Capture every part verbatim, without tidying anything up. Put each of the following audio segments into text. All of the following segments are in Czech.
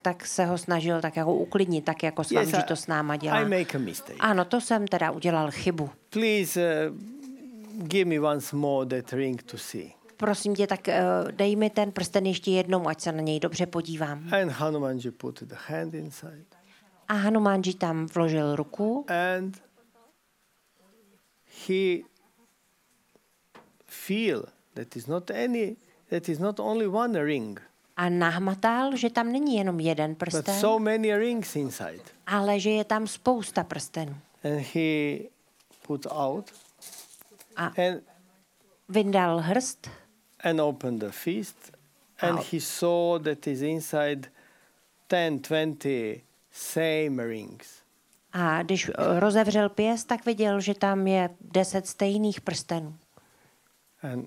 tak se ho snažil tak jako uklidnit, tak jako s vámi, že to s náma dělá. I make a mistake. Ano, to jsem teda udělal chybu. Please uh, give me once more that ring to see. Prosím tě, tak uh, dej mi ten prsten ještě jednou, ať se na něj dobře podívám. And Hanumanji put the hand inside. A Hanumanji tam vložil ruku. And he feel that is not any, that is not only one ring. A nahmatal, že tam není jenom jeden But prsten, so many rings inside. ale že je tam spousta prstenů. And he put out A and vyndal hrst and opened the fist, and Out. he saw that is inside ten, twenty same rings. a když rozevřel pěst, tak viděl, že tam je deset stejných prstenů. And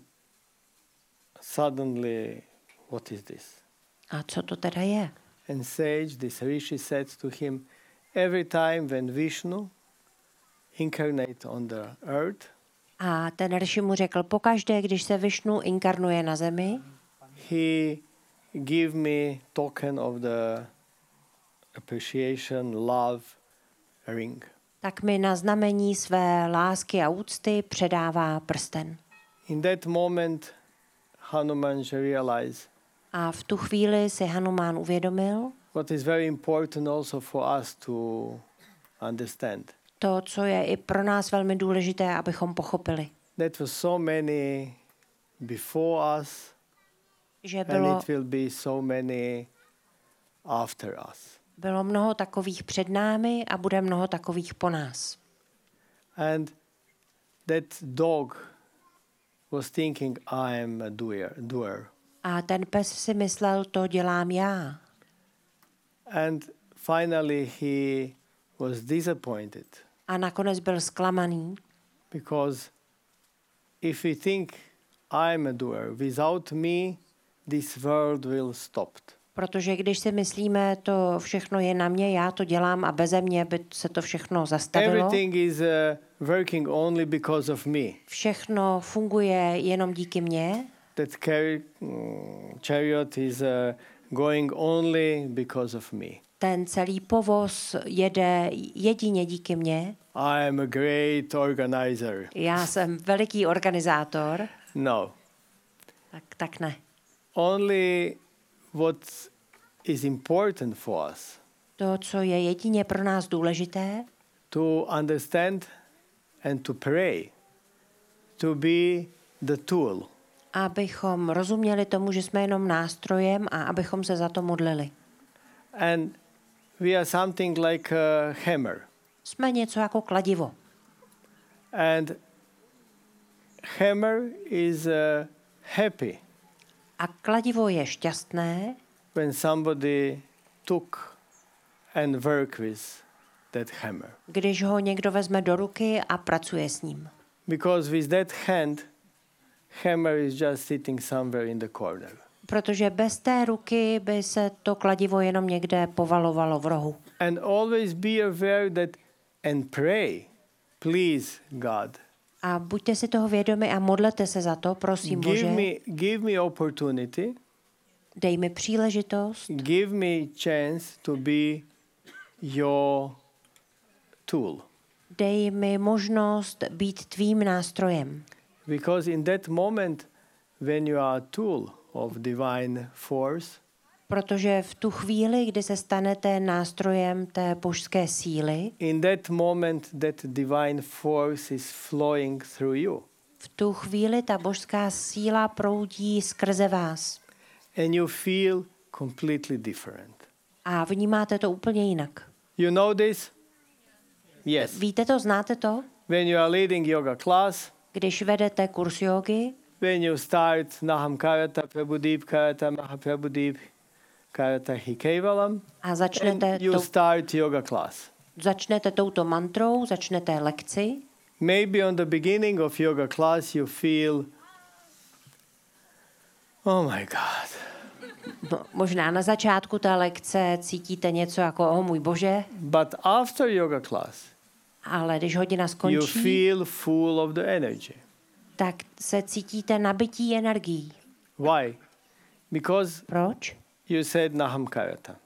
suddenly, what is this? A co to teda je? And sage, this rishi, said to him, every time when Vishnu incarnate on the earth, A ten Rishi mu řekl, pokaždé, když se Višnu inkarnuje na zemi, he give me token of the appreciation, love ring. tak mi na znamení své lásky a úcty předává prsten. In that moment, Hanuman realized A v tu chvíli si Hanumán uvědomil what is very important also for us to understand. to, co je i pro nás velmi důležité, abychom pochopili. That was so many before us, Že and bylo, it will be so many after us. bylo mnoho takových před námi a bude mnoho takových po nás. And that dog was thinking, I am a doer. doer. A ten pes si myslel, to dělám já. And finally he was disappointed A nakonec byl zklamaný, because if we think I'm a doer, without me this world will stop. protože když si myslíme, to všechno je na mě, já to dělám a beze mě by se to všechno zastavilo. Everything is uh, working only because of me. Všechno funguje jenom díky mně. That car- mm, chariot is uh, going only because of me. Ten celý povoz jede jedině díky mně. I am a great organizer. Já jsem veliký organizátor. No. Tak, tak ne. Only what is important for us To, co je jedině pro nás důležité, to understand and to pray, to be the tool. abychom rozuměli tomu, že jsme jenom nástrojem a abychom se za to modlili. And we are something like a hammer. Jsme něco jako kladivo. And hammer is uh, happy A kladivo je šťastné, when somebody took and work with that hammer. když ho někdo vezme do ruky a pracuje s ním. Because with that hand, hammer is just sitting somewhere in the corner. Protože bez té ruky by se to kladivo jenom někde povalovalo v rohu. And always be aware that and pray, please God. A buďte si toho vědomi a modlete se za to, prosím Give Bože. me, give me opportunity, Dej mi příležitost, give me chance to be your tool. dej mi možnost být tvým nástrojem. Because in that moment when you are a tool of divine force, Protože v tu chvíli, kdy se stanete nástrojem té božské síly, in that moment that divine force is flowing through you. v tu chvíli ta božská síla proudí skrze vás. And you feel completely different. A vnímáte to úplně jinak. You know this? Yes. Víte to, znáte to? When you are leading yoga class, Když vedete kurz jógy, when you start Naham Karata Prabhudeep Karata Mahaprabhudeep Karata Hikevalam, a začnete, and you tou, start yoga class. začnete touto mantrou, začnete lekci, Maybe on the beginning of yoga class you feel, oh my God. no, možná na začátku té lekce cítíte něco jako, o můj Bože, But after yoga class, ale když hodina you skončí, feel full of the energy. tak se cítíte nabití energií. Why? Because Proč? you said Naham Karata.